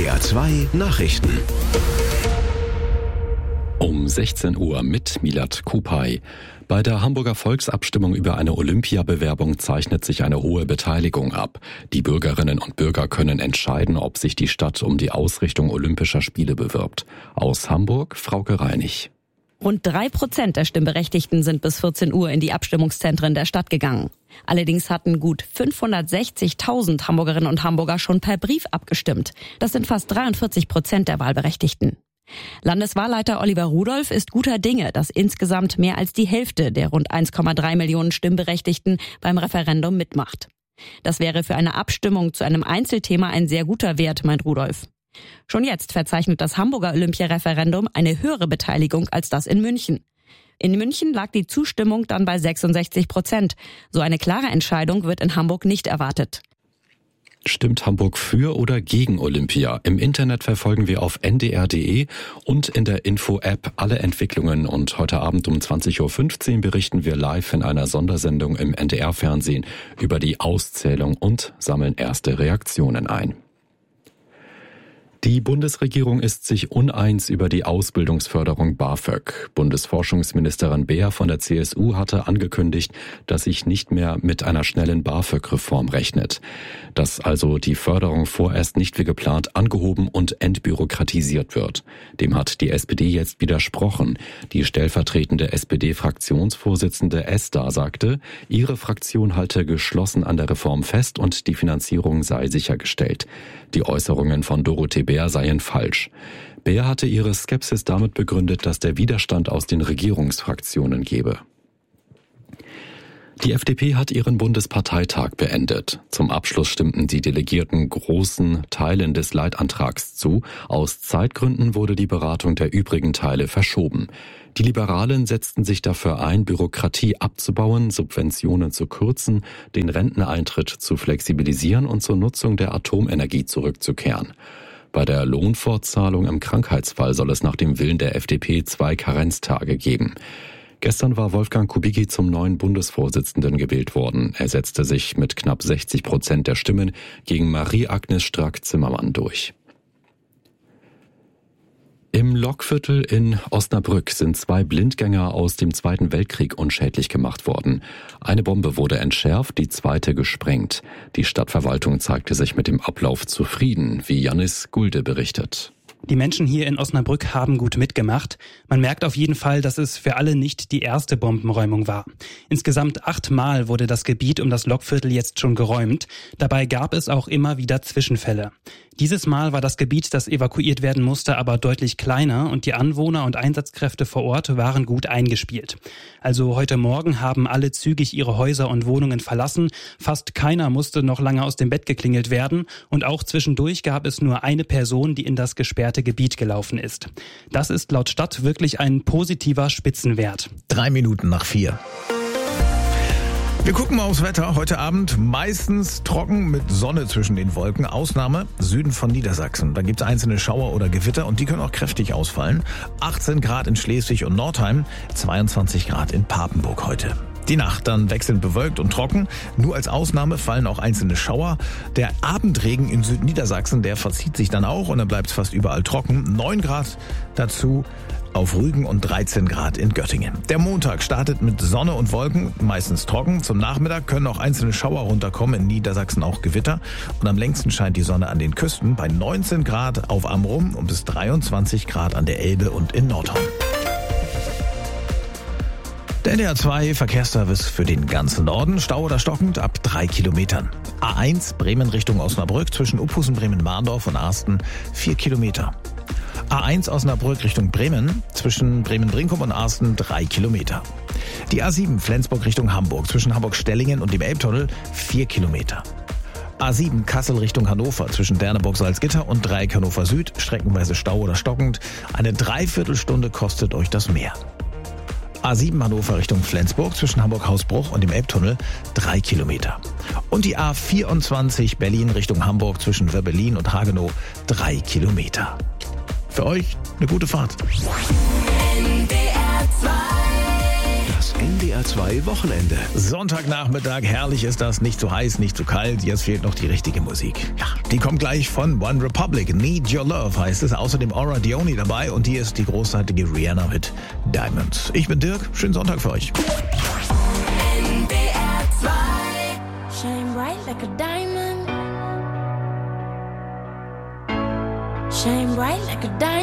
NDR 2 Nachrichten. Um 16 Uhr mit Milad Kupay. Bei der Hamburger Volksabstimmung über eine Olympiabewerbung zeichnet sich eine hohe Beteiligung ab. Die Bürgerinnen und Bürger können entscheiden, ob sich die Stadt um die Ausrichtung Olympischer Spiele bewirbt. Aus Hamburg, Frauke Reinig. Rund 3% der Stimmberechtigten sind bis 14 Uhr in die Abstimmungszentren der Stadt gegangen. Allerdings hatten gut 560.000 Hamburgerinnen und Hamburger schon per Brief abgestimmt. Das sind fast 43% der Wahlberechtigten. Landeswahlleiter Oliver Rudolph ist guter Dinge, dass insgesamt mehr als die Hälfte der rund 1,3 Millionen Stimmberechtigten beim Referendum mitmacht. Das wäre für eine Abstimmung zu einem Einzelthema ein sehr guter Wert, meint Rudolph. Schon jetzt verzeichnet das Hamburger Olympiareferendum eine höhere Beteiligung als das in München. In München lag die Zustimmung dann bei 66%. So eine klare Entscheidung wird in Hamburg nicht erwartet. Stimmt Hamburg für oder gegen Olympia? Im Internet verfolgen wir auf ndr.de und in der Info-App alle Entwicklungen. Und heute Abend um 20.15 Uhr berichten wir live in einer Sondersendung im NDR-Fernsehen über die Auszählung und sammeln erste Reaktionen ein. Die Bundesregierung ist sich uneins über die Ausbildungsförderung BAföG. Bundesforschungsministerin Beer von der CSU hatte angekündigt, dass sich nicht mehr mit einer schnellen BAföG-Reform rechnet. Dass also die Förderung vorerst nicht wie geplant angehoben und entbürokratisiert wird. Dem hat die SPD jetzt widersprochen. Die stellvertretende SPD-Fraktionsvorsitzende Esther sagte, ihre Fraktion halte geschlossen an der Reform fest und die Finanzierung sei sichergestellt. Die Äußerungen von Dorothee Bär seien falsch. Bär hatte ihre Skepsis damit begründet, dass der Widerstand aus den Regierungsfraktionen gebe. Die FDP hat ihren Bundesparteitag beendet. Zum Abschluss stimmten die Delegierten großen Teilen des Leitantrags zu. Aus Zeitgründen wurde die Beratung der übrigen Teile verschoben. Die Liberalen setzten sich dafür ein, Bürokratie abzubauen, Subventionen zu kürzen, den Renteneintritt zu flexibilisieren und zur Nutzung der Atomenergie zurückzukehren. Bei der Lohnfortzahlung im Krankheitsfall soll es nach dem Willen der FDP 2 Karenztage geben. Gestern war Wolfgang Kubicki zum neuen Bundesvorsitzenden gewählt worden. Er setzte sich mit knapp 60% der Stimmen gegen Marie-Agnes Strack-Zimmermann durch. Im Lokviertel in Osnabrück sind 2 Blindgänger aus dem Zweiten Weltkrieg unschädlich gemacht worden. Eine Bombe wurde entschärft, die zweite gesprengt. Die Stadtverwaltung zeigte sich mit dem Ablauf zufrieden, wie Jannis Gulde berichtet. Die Menschen hier in Osnabrück haben gut mitgemacht. Man merkt auf jeden Fall, dass es für alle nicht die erste Bombenräumung war. Insgesamt 8 Mal wurde das Gebiet um das Lokviertel jetzt schon geräumt. Dabei gab es auch immer wieder Zwischenfälle. Dieses Mal war das Gebiet, das evakuiert werden musste, aber deutlich kleiner und die Anwohner und Einsatzkräfte vor Ort waren gut eingespielt. Also heute Morgen haben alle zügig ihre Häuser und Wohnungen verlassen. Fast keiner musste noch lange aus dem Bett geklingelt werden und auch zwischendurch gab es nur eine Person, die in das gesperrte Gebiet gelaufen ist. Das ist laut Stadt wirklich ein positiver Spitzenwert. 3:03. Wir gucken mal aufs Wetter. Heute Abend meistens trocken mit Sonne zwischen den Wolken. Ausnahme Süden von Niedersachsen. Da gibt es einzelne Schauer oder Gewitter und die können auch kräftig ausfallen. 18 Grad in Schleswig und Nordheim, 22 Grad in Papenburg heute. Die Nacht dann wechselnd bewölkt und trocken. Nur als Ausnahme fallen auch einzelne Schauer. Der Abendregen in Südniedersachsen, der verzieht sich dann auch und dann bleibt es fast überall trocken. 9 Grad dazu auf Rügen und 13 Grad in Göttingen. Der Montag startet mit Sonne und Wolken, meistens trocken. Zum Nachmittag können auch einzelne Schauer runterkommen, in Niedersachsen auch Gewitter. Und am längsten scheint die Sonne an den Küsten bei 19 Grad auf Amrum und bis 23 Grad an der Elbe und in Nordhorn. Der NDR 2 Verkehrsservice für den ganzen Norden. Stau oder stockend ab 3 Kilometern. A1 Bremen Richtung Osnabrück zwischen Uphusen, Bremen-Mahndorf und Arsten 4 Kilometer. A1 Osnabrück Richtung Bremen zwischen Bremen-Brinkum und Arsten 3 Kilometer. Die A7 Flensburg Richtung Hamburg zwischen Hamburg-Stellingen und dem Elbtunnel 4 Kilometer. A7 Kassel Richtung Hannover zwischen Derneburg-Salzgitter und Dreieck Hannover Süd, streckenweise Stau oder stockend. Eine Dreiviertelstunde kostet euch das mehr. A7 Hannover Richtung Flensburg zwischen Hamburg-Hausbruch und dem Elbtunnel 3 Kilometer. Und die A24 Berlin Richtung Hamburg zwischen Wöbbelin und Hagenow 3 Kilometer. Für euch eine gute Fahrt. NDR 2 Das NDR 2 Wochenende. Sontagnachmittag, herrlich ist das, nicht zu heiß, nicht zu kalt, jetzt fehlt noch die richtige Musik. Ja, die kommt gleich von One Republic, Need Your Love heißt es, außerdem Aura Dione dabei und hier ist die großartige Rihanna mit Diamonds. Ich bin Dirk, schönen Sonntag für euch. NDR 2 Shine bright like a diamond. Shine bright like a diamond.